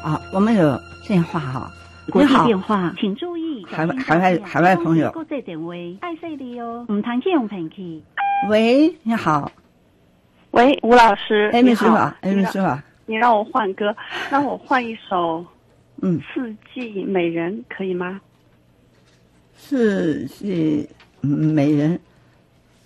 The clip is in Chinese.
啊，我们有电话哈。 国际电话，请注意， 海外朋友。 国际电话，爱惜你哦，唔通用平器。 喂，你好。 喂，吴老师。 哎，没说话，哎，没说话。 你让我换歌，让我换一首 《 四季美人》可以吗？ 四季美人。